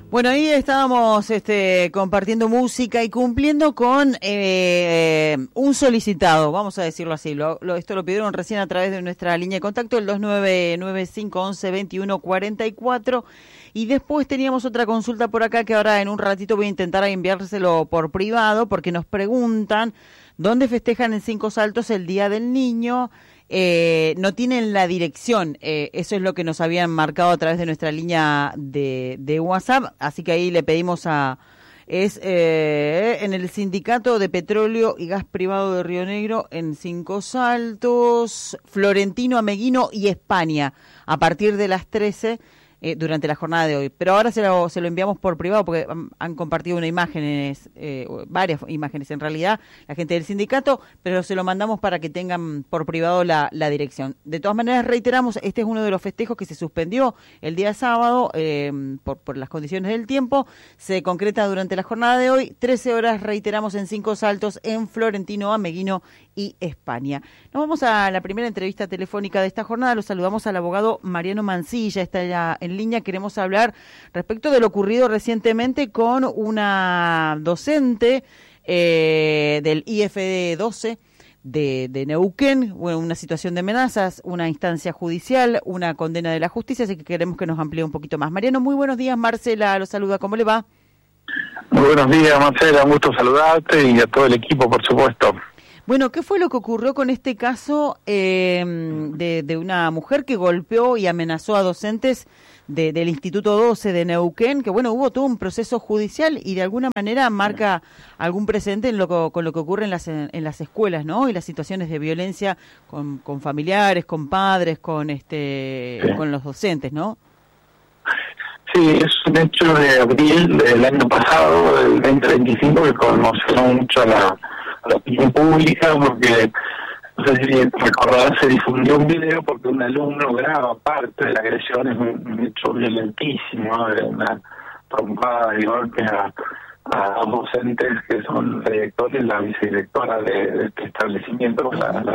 Bueno, ahí estábamos compartiendo música y cumpliendo con un solicitado, vamos a decirlo así. Esto lo pidieron recién a través de nuestra línea de contacto, el 2995112144. Y después teníamos otra consulta por acá que ahora en un ratito voy a intentar enviárselo por privado porque nos preguntan dónde festejan en Cinco Saltos el Día del Niño. No tienen la dirección, eso es lo que nos habían marcado a través de nuestra línea de WhatsApp, así que ahí le pedimos en el Sindicato de Petróleo y Gas Privado de Río Negro en Cinco Saltos, Florentino, Ameguino y España, a partir de las 13 durante la jornada de hoy. Pero ahora se lo enviamos por privado porque han compartido varias imágenes en realidad, la gente del sindicato, pero se lo mandamos para que tengan por privado la dirección. De todas maneras, reiteramos, este es uno de los festejos que se suspendió el día sábado por las condiciones del tiempo. Se concreta durante la jornada de hoy, 13 horas, reiteramos, en Cinco Saltos, en Florentino, Ameguino y España. Nos vamos a la primera entrevista telefónica de esta jornada. Los saludamos al abogado Mariano Mancilla, está ya en línea. Queremos hablar respecto de lo ocurrido recientemente con una docente del IFD 12 de Neuquén, bueno, una situación de amenazas, una instancia judicial, una condena de la justicia, así que queremos que nos amplíe un poquito más. Mariano, muy buenos días. Marcela lo saluda, ¿cómo le va? Muy buenos días, Marcela, un gusto saludarte y a todo el equipo, por supuesto. Bueno, ¿qué fue lo que ocurrió con este caso de una mujer que golpeó y amenazó a docentes del Instituto 12 de Neuquén? Que bueno, hubo todo un proceso judicial y de alguna manera marca algún precedente con lo que ocurre en las escuelas, ¿no? Y las situaciones de violencia con familiares, con padres, con los docentes, ¿no? Sí, es un hecho de abril del año pasado, del 2025, que conmocionó mucho a la opinión pública, porque, no sé si recordarás, se difundió un video porque un alumno graba parte de la agresión, es un hecho violentísimo, de una trompada y golpes a docentes que son directores, la vicedirectora de este establecimiento,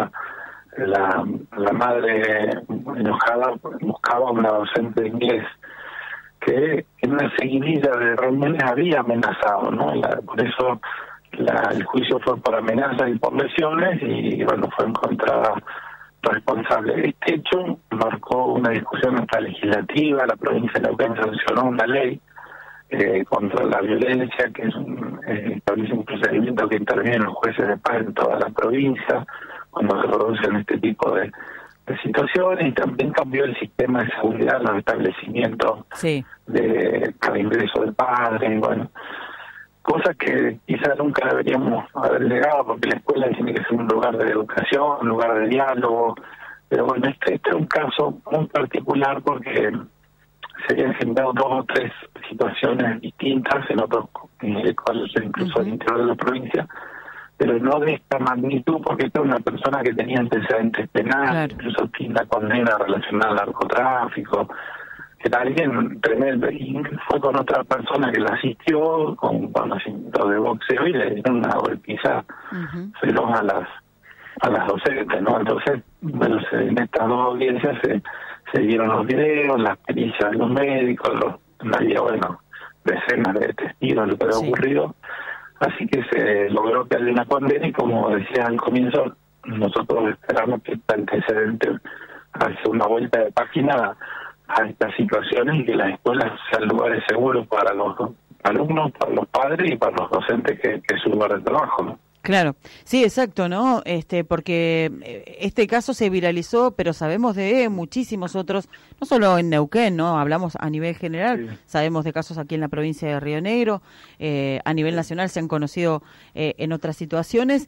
la madre enojada buscaba a una docente de inglés que en una seguidilla de reuniones había amenazado, ¿no? Por eso el juicio fue por amenazas y por lesiones y bueno, fue encontrada responsable. Este hecho marcó una discusión hasta legislativa. La provincia de Neuquén sancionó una ley contra la violencia, que establece un procedimiento que intervienen los jueces de paz en toda la provincia cuando se producen este tipo de situaciones, y también cambió el sistema de seguridad en los establecimientos para ingreso de padres, bueno, cosas que quizás nunca deberíamos haber llegado, porque la escuela tiene que ser un lugar de educación, un lugar de diálogo, pero bueno, este es un caso muy particular porque se habían generado 2 o 3 situaciones distintas en otros colegios, incluso al interior de la provincia, pero no de esta magnitud, porque esta es una persona que tenía antecedentes penales, incluso tiene una condena relacionada al narcotráfico, que era alguien tremendo, y fue con otra persona que la asistió con conocimiento de boxeo y le dieron una golpiza feroz a las docentes, ¿no? Entonces, bueno, en estas 2 audiencias se dieron los videos, las pericias de los médicos, había, bueno, decenas de testigos de lo que había ocurrido. Así que se logró que haya una condena y, como decía al comienzo, nosotros esperamos que este antecedente haga una vuelta de página a estas situaciones y que las escuelas sean lugares seguros para los alumnos, para los padres y para los docentes, que es su lugar de trabajo, ¿no? Claro, sí, exacto, ¿no? Porque este caso se viralizó, pero sabemos de muchísimos otros, no solo en Neuquén, ¿no? Hablamos a nivel general, sabemos de casos aquí en la provincia de Río Negro, a nivel nacional se han conocido en otras situaciones.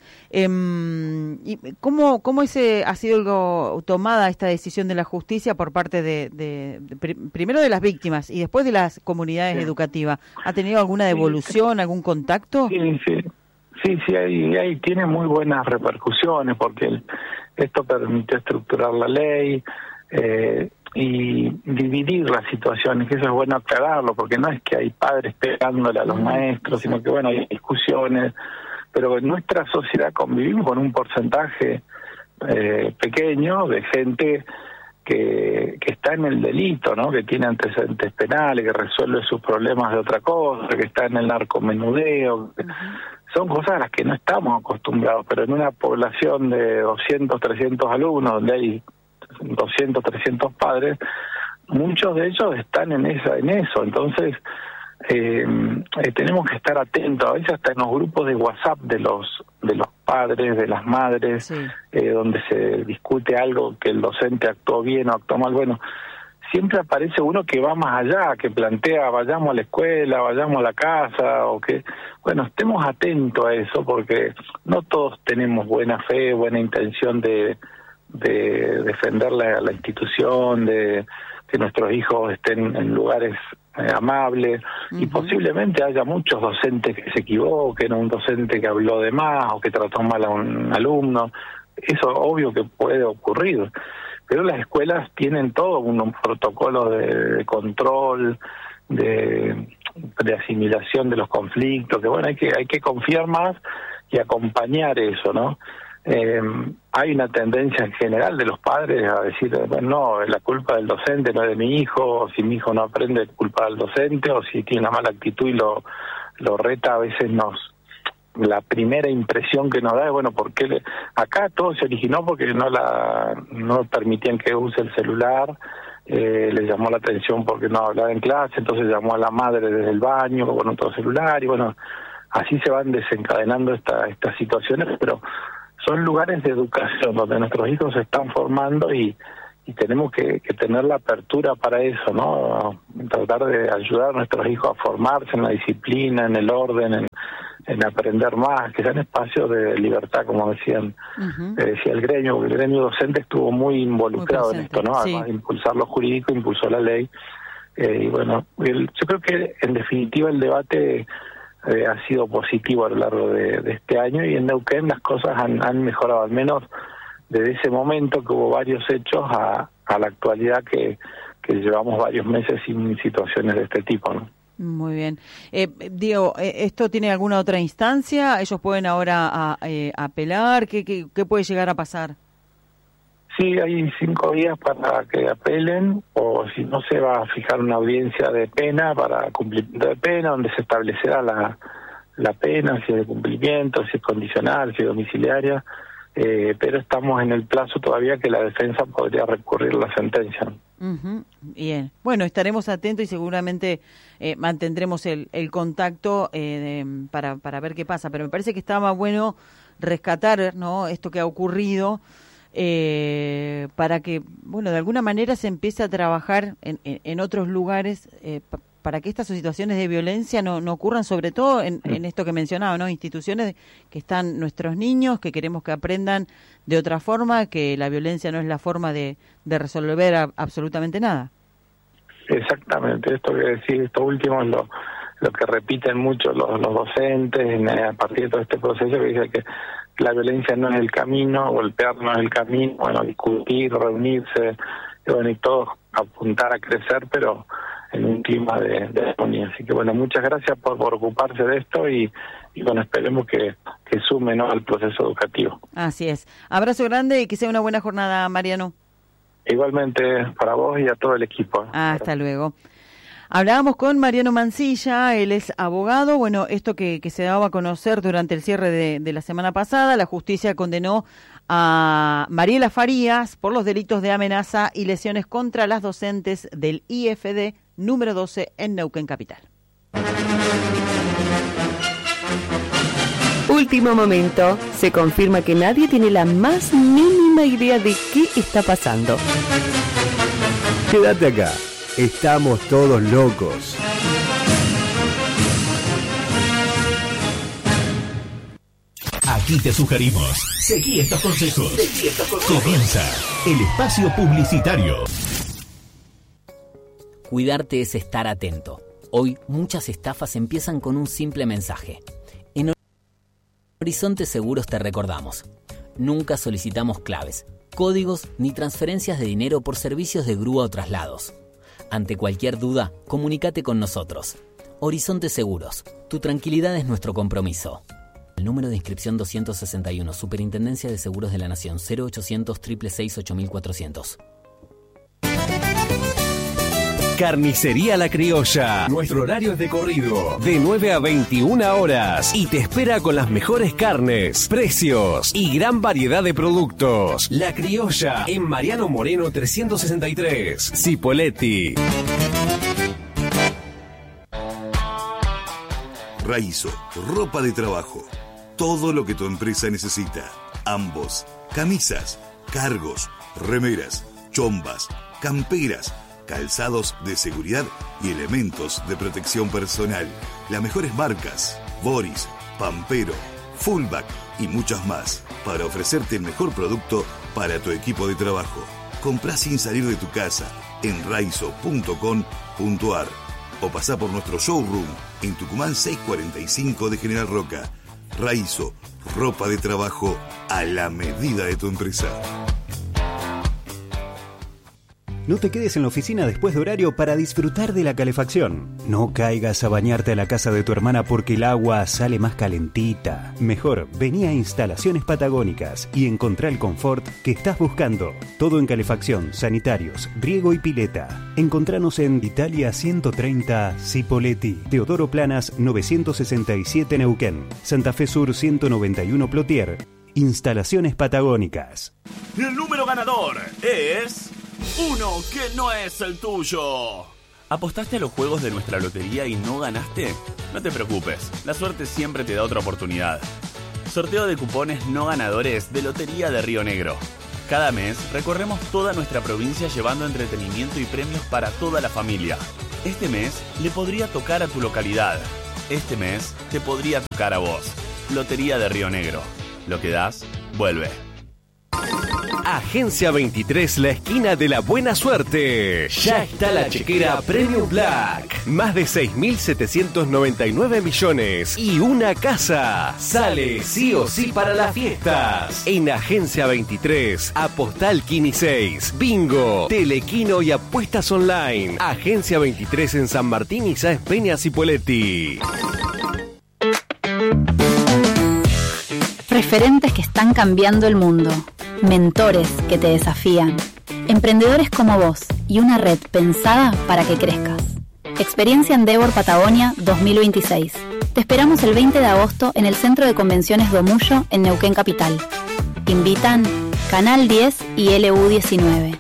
¿Y cómo ha sido tomada esta decisión de la justicia por parte primero de las víctimas y después de las comunidades educativas? ¿Ha tenido alguna devolución, algún contacto? Sí, ahí tiene muy buenas repercusiones, porque esto permitió estructurar la ley y dividir las situaciones, que eso es bueno aclararlo, porque no es que hay padres pegándole a los maestros, sino que bueno, hay discusiones, pero en nuestra sociedad convivimos con un porcentaje pequeño de gente que está en el delito, ¿no? Que tiene antecedentes penales, que resuelve sus problemas de otra cosa, que está en el narcomenudeo. Son cosas a las que no estamos acostumbrados, pero en una población de 200, 300 alumnos, donde hay 200, 300 padres, muchos de ellos están en eso. Entonces, tenemos que estar atentos, a veces hasta en los grupos de WhatsApp de los padres, de las madres, sí, donde se discute algo que el docente actuó bien o actuó mal. Bueno, siempre aparece uno que va más allá, que plantea vayamos a la escuela, vayamos a la casa, o que, bueno, estemos atentos a eso, porque no todos tenemos buena fe, buena intención de defender la institución, de que nuestros hijos estén en lugares amables, y posiblemente haya muchos docentes que se equivoquen, un docente que habló de más o que trató mal a un alumno. Eso obvio que puede ocurrir, pero las escuelas tienen todo un protocolo de control, de asimilación de los conflictos, que bueno, hay que confiar más y acompañar eso, ¿no? Hay una tendencia en general de los padres a decir, bueno, no, la culpa del docente no es de mi hijo, o si mi hijo no aprende es culpa del docente, o si tiene una mala actitud y lo reta, a veces la primera impresión que nos da es, bueno, porque acá todo se originó porque no permitían que use el celular, le llamó la atención porque no hablaba en clase, entonces llamó a la madre desde el baño con otro celular, y bueno, así se van desencadenando estas situaciones, pero son lugares de educación donde nuestros hijos se están formando y tenemos que tener la apertura para eso, ¿no? Tratar de ayudar a nuestros hijos a formarse en la disciplina, en el orden, en aprender más, que sean espacios de libertad, como decía el gremio, porque el gremio docente estuvo muy involucrado en esto, ¿no? Sí. Además de impulsar lo jurídico, impulsó la ley. Y bueno, yo creo que en definitiva el debate ha sido positivo a lo largo de este año, y en Neuquén las cosas han mejorado, al menos desde ese momento que hubo varios hechos a la actualidad que llevamos varios meses sin situaciones de este tipo, ¿no? Muy bien. Diego, ¿esto tiene alguna otra instancia? ¿Ellos pueden ahora apelar? ¿Qué puede llegar a pasar? Sí, hay 5 días para que apelen, o si no se va a fijar una audiencia de pena para cumplimiento de pena, donde se establecerá la pena, si es de cumplimiento, si es condicional, si es domiciliaria, pero estamos en el plazo todavía que la defensa podría recurrir la sentencia. Bien, bueno, estaremos atentos y seguramente mantendremos el contacto para ver qué pasa, pero me parece que estaba bueno rescatar, ¿no?, esto que ha ocurrido, para que, bueno, de alguna manera se empiece a trabajar en otros lugares para que estas situaciones de violencia no ocurran, sobre todo en esto que mencionaba, ¿no? Instituciones que están nuestros niños, que queremos que aprendan de otra forma, que la violencia no es la forma de resolver absolutamente nada. Exactamente, esto que decir, esto último es lo que repiten mucho los docentes a partir de todo este proceso, que dice que la violencia no es el camino, golpear no es el camino, bueno, discutir, reunirse, y todos apuntar a crecer, pero en un clima de armonía. Así que bueno, muchas gracias por ocuparse de esto y bueno, esperemos que sume, ¿no?, al proceso educativo. Así es. Abrazo grande y que sea una buena jornada, Mariano. Igualmente para vos y a todo el equipo. Hasta luego. Hablábamos con Mariano Mancilla, él es abogado. Bueno, esto que se daba a conocer durante el cierre de la semana pasada, la justicia condenó a Mariela Farías por los delitos de amenaza y lesiones contra las docentes del IFD número 12 en Neuquén Capital. Último momento. Se confirma que nadie tiene la más mínima idea de qué está pasando. Quédate acá. Estamos todos locos. Aquí te sugerimos. Seguí estos consejos. Comienza el espacio publicitario. Cuidarte es estar atento. Hoy muchas estafas empiezan con un simple mensaje. En Horizonte Seguros te recordamos. Nunca solicitamos claves, códigos ni transferencias de dinero por servicios de grúa o traslados. Ante cualquier duda, comunícate con nosotros. Horizonte Seguros. Tu tranquilidad es nuestro compromiso. El número de inscripción 261, Superintendencia de Seguros de la Nación, 0800 666 8400. Carnicería La Criolla. Nuestro horario es de corrido, de 9 a 21 horas. Y te espera con las mejores carnes, precios y gran variedad de productos. La Criolla, en Mariano Moreno 363. Cipolletti. Raizo, ropa de trabajo. Todo lo que tu empresa necesita. Ambos, camisas, cargos, remeras, chombas, camperas, calzados de seguridad y elementos de protección personal. Las mejores marcas, Boris, Pampero, Fullback y muchas más, para ofrecerte el mejor producto para tu equipo de trabajo. Comprá sin salir de tu casa en raizo.com.ar o pasá por nuestro showroom en Tucumán 645 de General Roca. Raizo, ropa de trabajo a la medida de tu empresa. No te quedes en la oficina después de horario para disfrutar de la calefacción. No caigas a bañarte a la casa de tu hermana porque el agua sale más calentita. Mejor, vení a Instalaciones Patagónicas y encontrá el confort que estás buscando. Todo en calefacción, sanitarios, riego y pileta. Encontranos en Italia 130 Cipolletti, Teodoro Planas 967 Neuquén, Santa Fe Sur 191 Plotier. Instalaciones Patagónicas. El número ganador es... uno que no es el tuyo. ¿Apostaste a los juegos de nuestra lotería y no ganaste? No te preocupes, la suerte siempre te da otra oportunidad. Sorteo de cupones no ganadores de Lotería de Río Negro. Cada mes recorremos toda nuestra provincia llevando entretenimiento y premios para toda la familia. Este mes le podría tocar a tu localidad. Este mes te podría tocar a vos. Lotería de Río Negro. Lo que das, vuelve. Agencia 23, la esquina de la buena suerte. Ya está la chequera Premium Black. Más de 6.799 millones y una casa. Sale sí o sí para las fiestas. En Agencia 23, Apostal Quini 6, Bingo, Telequino y apuestas online. Agencia 23 en San Martín y Sáenz Peña, Cipolletti. Referentes que están cambiando el mundo. Mentores que te desafían. Emprendedores como vos y una red pensada para que crezcas. Experiencia Endeavor Patagonia 2026. Te esperamos el 20 de agosto en el Centro de Convenciones Domullo en Neuquén Capital. Invitan Canal 10 y LU19.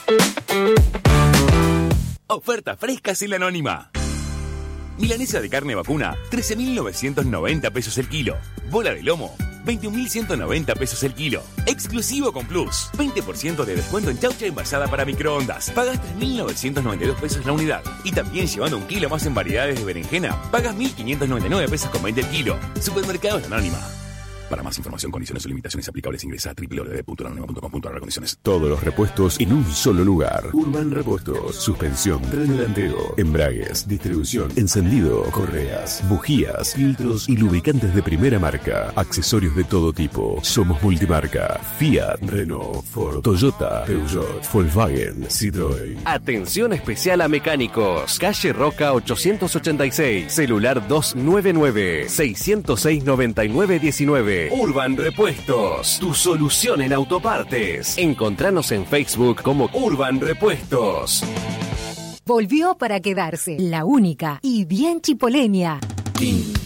Oferta fresca sin la anónima. Milanesa de carne vacuna, 13.990 pesos el kilo. Bola de lomo, 21.190 pesos el kilo. Exclusivo con Plus. 20% de descuento en chaucha envasada para microondas. Pagas 3.992 pesos la unidad. Y también llevando 1 kilo más en variedades de berenjena, pagas 1.599 pesos con 20 el kilo. Supermercados La Anónima. Para más información, condiciones o limitaciones aplicables, ingresa a www.lanonima.com.ar. Condiciones. Todos los repuestos en un solo lugar. Urban Repuestos. Suspensión, tren delantero, embragues, distribución, encendido, correas, bujías, filtros y lubricantes de primera marca. Accesorios de todo tipo. Somos multimarca. Fiat, Renault, Ford, Toyota, Peugeot, Volkswagen, Citroën. Atención especial a mecánicos. Calle Roca 886. Celular 299-606-9919. Urban Repuestos, tu solución en autopartes. Encontranos en Facebook como Urban Repuestos. Volvió para quedarse, la única y bien chipoleña.